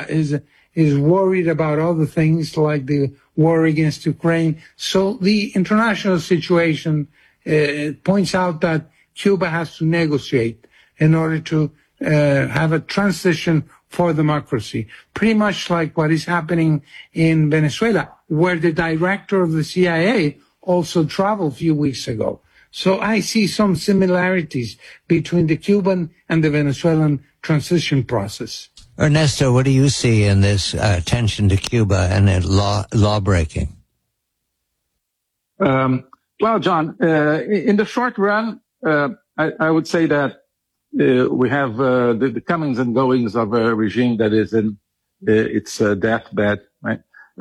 Cuba is worried about other things like the war against Ukraine. So the international situation points out that Cuba has to negotiate in order to have a transition for democracy, pretty much like what is happening in Venezuela, where the director of the CIA also traveled a few weeks ago. So I see some similarities between the Cuban and the Venezuelan transition process. Ernesto, what do you see in this attention to Cuba and law breaking? Well, John, in the short run, I would say that we have the comings and goings of a regime that is in its deathbed, right?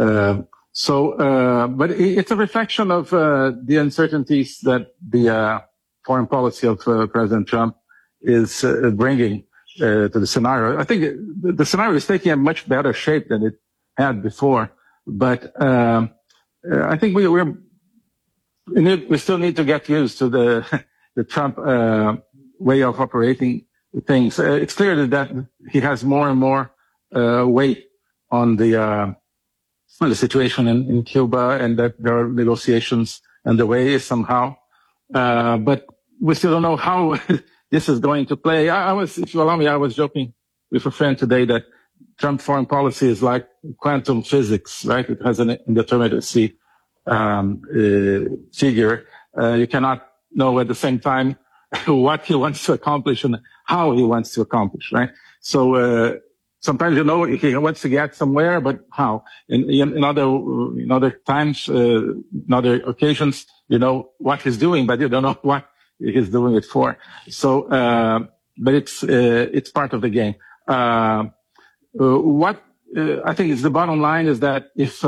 But it's a reflection of the uncertainties that the foreign policy of President Trump is bringing to the scenario. I think the scenario is taking a much better shape than it had before, but I think we still need to get used to the Trump way of operating things. It's clear that he has more and more weight on the situation in Cuba, and that there are negotiations underway somehow. But we still don't know how this is going to play. If you allow me, I was joking with a friend today that Trump foreign policy is like quantum physics, right? It has an indeterminacy figure. You cannot know at the same time what he wants to accomplish and how he wants to accomplish, right? So sometimes you know he wants to get somewhere, but how? In other times, in other occasions, you know what he's doing, but you don't know what he's doing it for. So, but it's part of the game. What I think is the bottom line is that if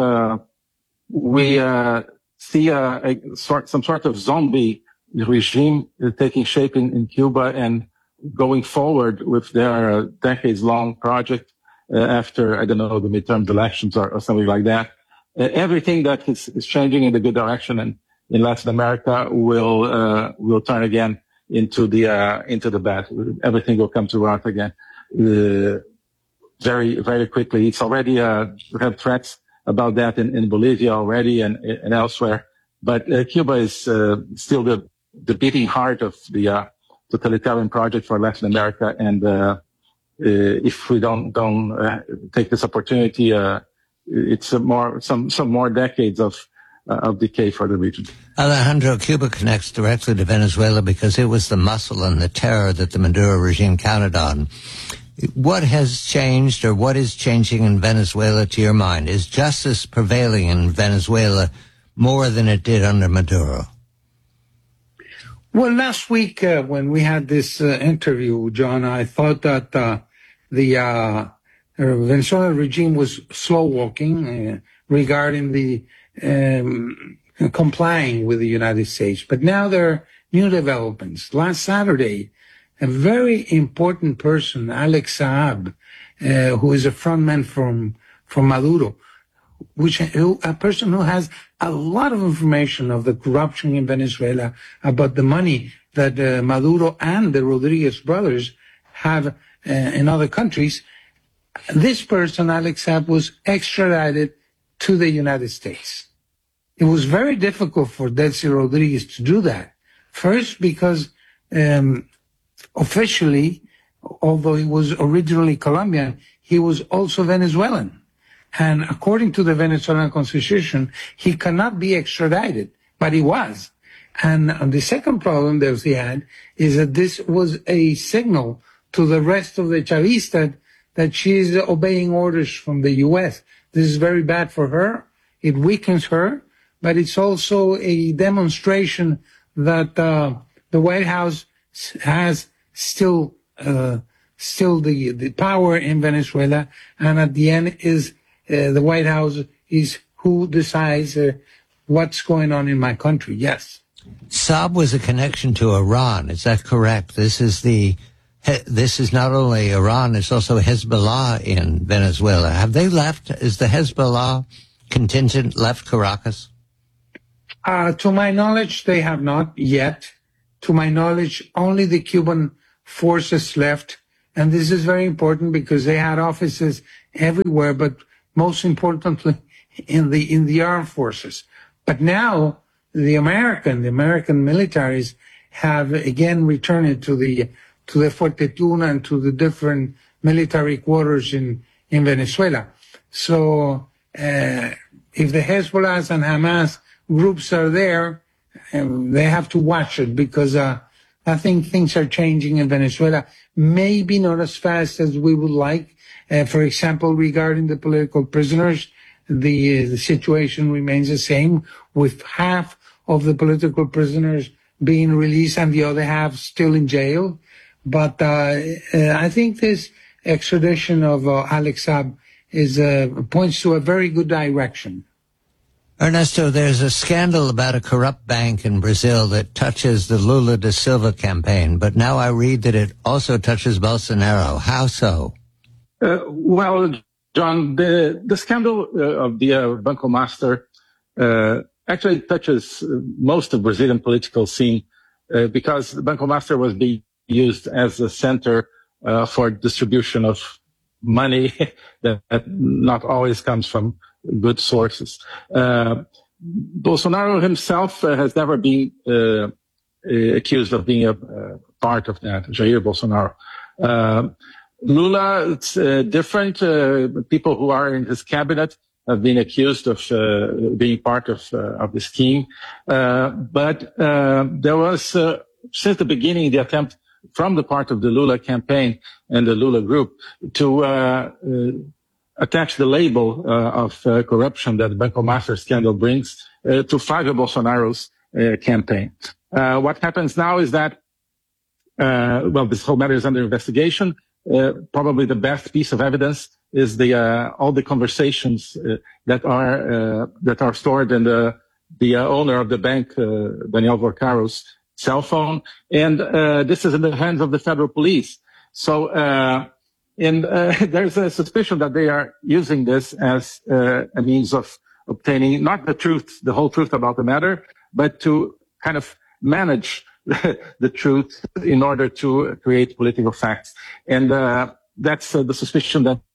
we see some sort of zombie regime taking shape in Cuba and going forward with their decades-long project after, I don't know, the midterm elections or something like that, everything that is changing in the good direction and in Latin America will turn again into the bad. Everything will come to rot again very, very quickly. It's already we have threats about that in Bolivia already and elsewhere. But Cuba is still the beating heart of the totalitarian project for Latin America, and if we don't take this opportunity, it's some more decades of decay for the region. Alejandro, Cuba connects directly to Venezuela because it was the muscle and the terror that the Maduro regime counted on. What has changed, or what is changing in Venezuela to your mind? Is justice prevailing in Venezuela more than it did under Maduro? Well, last week when we had this interview, John, I thought that the Venezuelan regime was slow walking regarding the complying with the United States. But now there are new developments. Last Saturday, a very important person, Alex Saab, who is a frontman from Maduro, a person who has a lot of information of the corruption in Venezuela, about the money that Maduro and the Rodriguez brothers have in other countries. This person, Alex Saab, was extradited to the United States. It was very difficult for Delcy Rodriguez to do that. First, because officially, although he was originally Colombian, he was also Venezuelan. And according to the Venezuelan constitution, he cannot be extradited, but he was. And the second problem that he had is that this was a signal to the rest of the Chavistas that she is obeying orders from the U.S. This is very bad for her. It weakens her, but it's also a demonstration that the White House has still the power in Venezuela, and at the end is the White House is who decides what's going on in my country. Yes. Saab was a connection to Iran. Is that correct? This is not only Iran, it's also Hezbollah in Venezuela. Have they left? Is the Hezbollah contingent left Caracas? To my knowledge, they have not yet. To my knowledge, only the Cuban forces left. And this is very important because they had offices everywhere, but most importantly in the armed forces. But now the American militaries have again returned to the Fuerte Tuna and to the different military quarters in Venezuela. So if the Hezbollah and Hamas groups are there, they have to watch it, because I think things are changing in Venezuela. Maybe not as fast as we would like. For example, regarding the political prisoners, the situation remains the same, with half of the political prisoners being released and the other half still in jail. But I think this extradition of Alex Saab points to a very good direction. Ernesto, there's a scandal about a corrupt bank in Brazil that touches the Lula da Silva campaign, but now I read that it also touches Bolsonaro. How so? Well, John, the scandal of the Banco Master actually touches most of Brazilian political scene because the Banco Master was being used as a center for distribution of money that not always comes from good sources. Bolsonaro himself has never been accused of being a part of that, Jair Bolsonaro. Lula, it's different. People who are in his cabinet have been accused of being part of the scheme. But there was, since the beginning, the attempt from the part of the Lula campaign and the Lula group to attach the label of corruption that the Banco Master scandal brings to Flávio Bolsonaro's campaign. What happens now is that, this whole matter is under investigation. Probably the best piece of evidence is all the conversations that are stored in the owner of the bank, Daniel Vorcaro's cell phone, and this is in the hands of the federal police. So, there's a suspicion that they are using this as a means of obtaining not the truth, the whole truth about the matter, but to kind of manage the truth in order to create political facts. And that's the suspicion that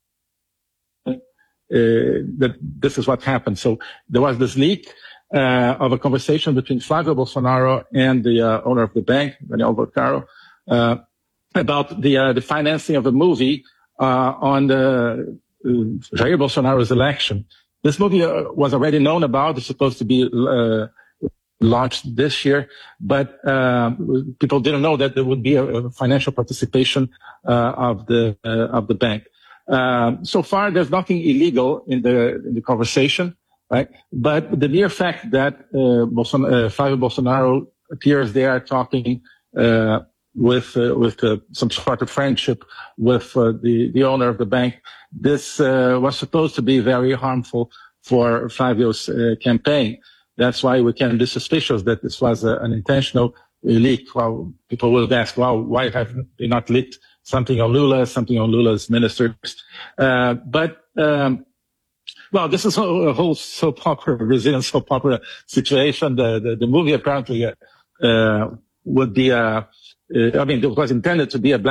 this is what happened. So there was this leak of a conversation between Flávio Bolsonaro and the owner of the bank, Daniel Vorcaro, about the financing of a movie on the Jair Bolsonaro's election. This movie was already known about. It's supposed to be launched this year, but people didn't know that there would be a financial participation of the bank. So far, there's nothing illegal in the conversation, right? But the mere fact that Flávio Bolsonaro appears there talking with some sort of friendship with the owner of the bank, this was supposed to be very harmful for Flávio's campaign. That's why we can be suspicious that this was an intentional leak. Well, people will ask, well, why have they not leaked something on Lula, something on Lula's ministers? But this is a whole soap opera, Brazilian soap opera situation. The movie apparently would be it was intended to be a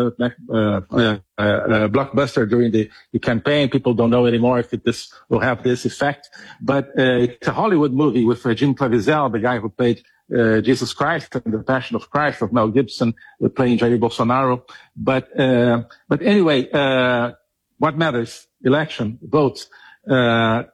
blockbuster during the campaign. People don't know anymore if this will have this effect. But it's a Hollywood movie with Jim Caviezel, the guy who played Jesus Christ and the Passion of Christ, of Mel Gibson, playing Jair Bolsonaro. But anyway, what matters? Election, votes. The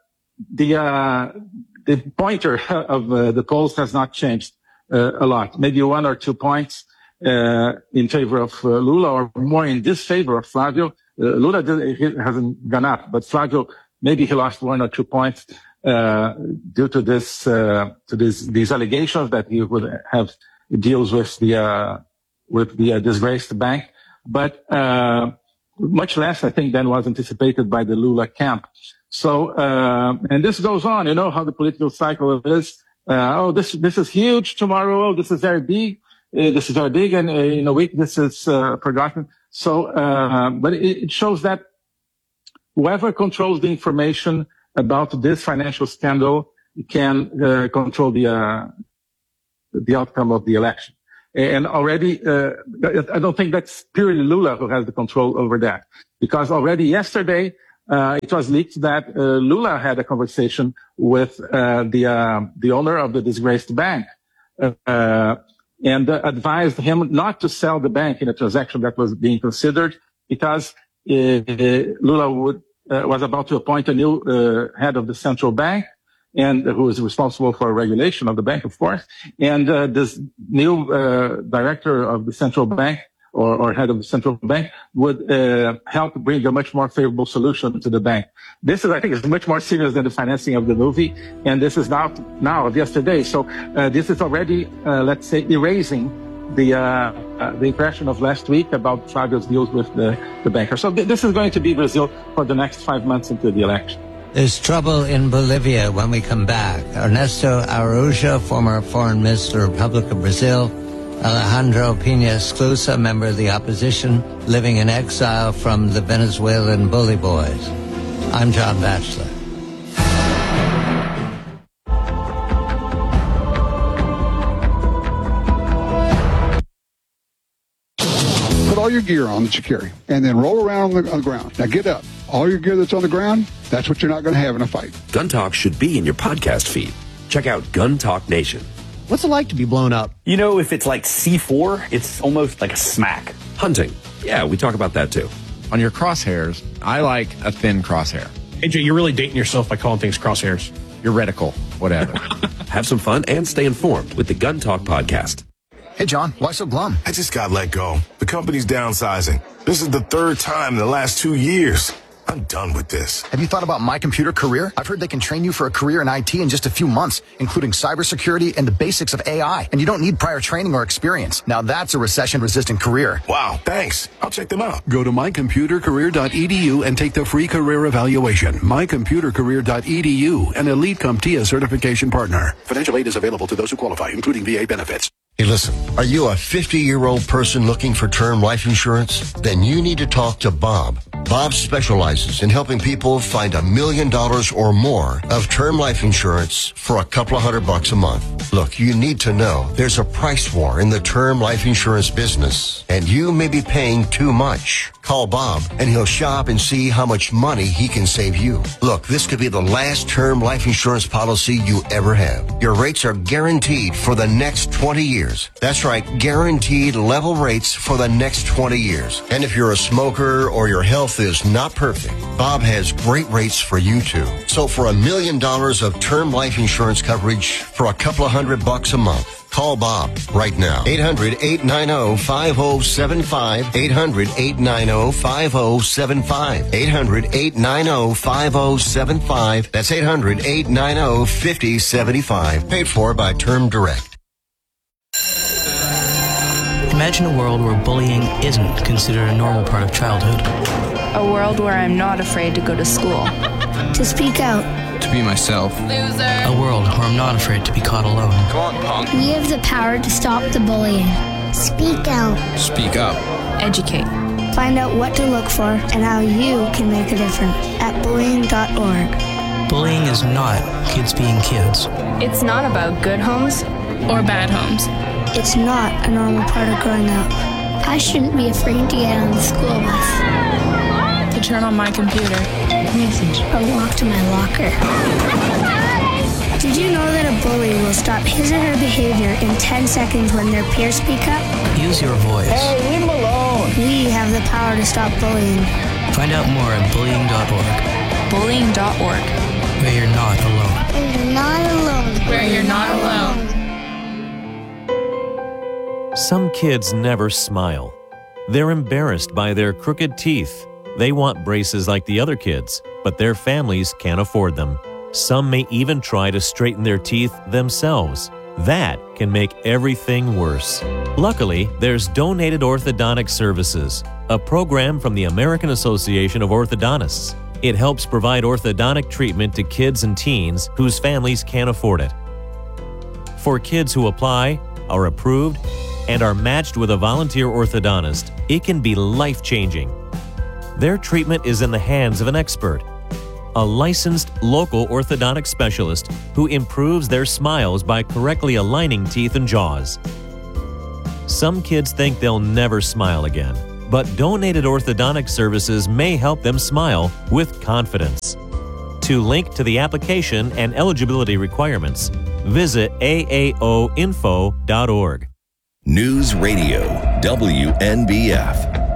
pointer of the polls has not changed a lot. Maybe 1 or 2 points in favor of Lula, or more in disfavor of Flávio. Lula hasn't gone up, but Flávio, maybe he lost 1 or 2 points due to these allegations that he would have deals with the disgraced bank, but much less, I think, than was anticipated by the Lula camp. So, and this goes on. You know how the political cycle is. This is huge tomorrow. Oh, this is very big. This is very big, and in a week this is forgotten. So, but it shows that whoever controls the information about this financial scandal can control the outcome of the election. And already, I don't think that's purely Lula who has the control over that, because already yesterday it was leaked that Lula had a conversation with the owner of the disgraced bank and advised him not to sell the bank in a transaction that was being considered because Lula was about to appoint a new head of the central bank, and who is responsible for regulation of the bank, of course. And this new director of the central bank or head of the central bank would help bring a much more favorable solution to the bank. This is, I think, is much more serious than the financing of the movie, and this is now of yesterday. So this is already, let's say, erasing the impression of last week about Fabio's deals with the banker. So this is going to be Brazil for the next 5 months until the election. There's trouble in Bolivia when we come back. Ernesto Araújo, former foreign minister, Republic of Brazil. Alejandro Pina Esclusa, member of the opposition, living in exile from the Venezuelan bully boys. I'm John Batchelor. Put all your gear on that you carry, and then roll around on the ground. Now get up. All your gear that's on the ground, that's what you're not going to have in a fight. Gun Talk should be in your podcast feed. Check out Gun Talk Nation. What's it like to be blown up? You know, if it's like C4, it's almost like a smack. Hunting. Yeah, we talk about that too. On your crosshairs, I like a thin crosshair. AJ, you're really dating yourself by calling things crosshairs. Your reticle, whatever. Have some fun and stay informed with the Gun Talk podcast. Hey, John, why so glum? I just got let go. The company's downsizing. This is the third time in the last 2 years. I'm done with this. Have you thought about My Computer Career? I've heard they can train you for a career in IT in just a few months, including cybersecurity and the basics of AI. And you don't need prior training or experience. Now that's a recession-resistant career. Wow, thanks. I'll check them out. Go to mycomputercareer.edu and take the free career evaluation. Mycomputercareer.edu, an Elite CompTIA certification partner. Financial aid is available to those who qualify, including VA benefits. Hey, listen, are you a 50-year-old person looking for term life insurance? Then you need to talk to Bob. Bob specializes in helping people find $1 million or more of term life insurance for a couple of $100 a month. Look, you need to know there's a price war in the term life insurance business, and you may be paying too much. Call Bob, and he'll shop and see how much money he can save you. Look, this could be the last term life insurance policy you ever have. Your rates are guaranteed for the next 20 years. That's right, guaranteed level rates for the next 20 years. And if you're a smoker or your health is not perfect, Bob has great rates for you too. So for $1 million of term life insurance coverage for a couple of $100 a month, call Bob right now. 800-890-5075. 800-890-5075. 800-890-5075. That's 800-890-5075. Paid for by Term Direct. Imagine a world where bullying isn't considered a normal part of childhood. A world where I'm not afraid to go to school. To speak out. To be myself. Loser. A world where I'm not afraid to be caught alone. Come on, punk. We have the power to stop the bullying. Speak out. Speak up. Educate. Find out what to look for and how you can make a difference at bullying.org. Bullying is not kids being kids. It's not about good homes or bad homes. It's not a normal part of growing up. I shouldn't be afraid to get on the school bus. To turn on my computer. Message. Or walk to my locker. Did you know that a bully will stop his or her behavior in 10 seconds when their peers speak up? Use your voice. Hey, leave them alone. We have the power to stop bullying. Find out more at bullying.org. Bullying.org. Where you're not alone. Where you're not alone. Where you're not alone. Some kids never smile. They're embarrassed by their crooked teeth. They want braces like the other kids, but their families can't afford them. Some may even try to straighten their teeth themselves. That can make everything worse. Luckily, there's Donated Orthodontic Services, a program from the American Association of Orthodontists. It helps provide orthodontic treatment to kids and teens whose families can't afford it. For kids who apply, are approved, and are matched with a volunteer orthodontist, it can be life-changing. Their treatment is in the hands of an expert, a licensed local orthodontic specialist who improves their smiles by correctly aligning teeth and jaws. Some kids think they'll never smile again, but donated orthodontic services may help them smile with confidence. To link to the application and eligibility requirements, visit aaoinfo.org. News Radio, WNBF.